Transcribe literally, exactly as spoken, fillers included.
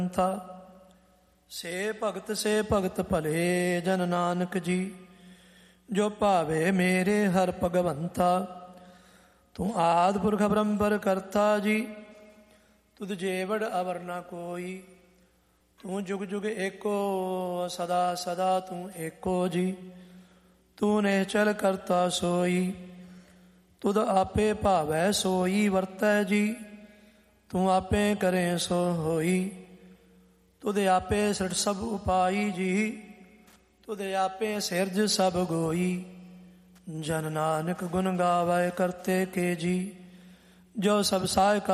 ਸੇ ਭਗਤ ਸੇ ਭਗਤ ਭਲੇ ਜਨ ਨਾਨਕ ਜੀ, ਜੋ ਭਾਵੇ ਮੇਰੇ ਹਰ ਭਗਵੰਤਾ। ਤੂੰ ਆਦਿ ਪੁਰਖ ਬ੍ਰਹਮਪਰ ਕਰਤਾ ਜੀ, ਤੁਧ ਜੇਵੜ ਅਵਰ ਨਾ ਕੋਈ। ਤੂੰ ਜੁਗ ਜੁਗ ਏਕੋ, ਸਦਾ ਸਦਾ ਤੂੰ ਏਕੋ ਜੀ। ਤੂੰ ਨਿਹਚਲ ਕਰਤਾ ਸੋਈ, ਤੁਧ ਆਪੇ ਭਾਵੈ ਸੋਈ ਵਰਤੈ ਜੀ। ਤੂੰ ਆਪੇ ਕਰੇ ਸੋ ਹੋਈ, ਤੁਧ ਆਪੇ ਸਿਰਜ ਸਭ ਉਪਾਈ ਜੀ। ਤੁਧ ਆਪੇ ਸਿਰਜ ਸਭ ਗੋਈ, ਜਨ ਨਾਨਕ ਗੁਣ ਗਾਵੈ ਕਰਤੇ ਕੇ ਜੀ। ਜੋ ਸਭ ਸਹਾਇ